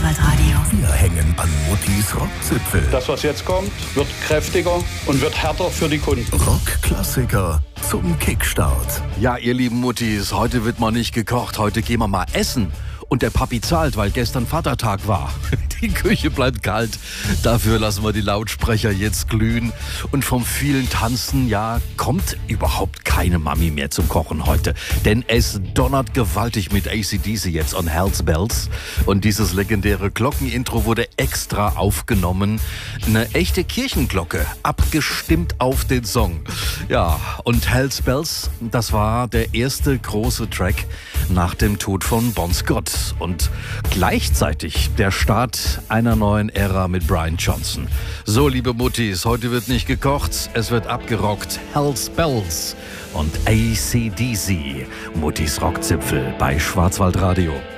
Schwarzwaldradio. Wir hängen an Muttis Rockzipfel. Das, was jetzt kommt, wird kräftiger und wird härter für die Kunden. Rockklassiker zum Kickstart. Ja, ihr lieben Muttis, heute wird mal nicht gekocht, heute gehen wir mal essen. Und der Papi zahlt, weil gestern Vatertag war. Die Küche bleibt kalt. Dafür lassen wir die Lautsprecher jetzt glühen. Und vom vielen Tanzen, ja, kommt überhaupt keine Mami mehr zum Kochen heute. Denn es donnert gewaltig mit AC/DC jetzt on Hell's Bells. Und dieses legendäre Glockenintro wurde extra aufgenommen. Eine echte Kirchenglocke, abgestimmt auf den Song. Ja, und Hell's Bells, das war der erste große Track nach dem Tod von Bon Scott. Und gleichzeitig der Start einer neuen Ära mit Brian Johnson. So, liebe Muttis, heute wird nicht gekocht, es wird abgerockt. Hell's Bells und AC/DC. Muttis Rockzipfel bei Schwarzwaldradio.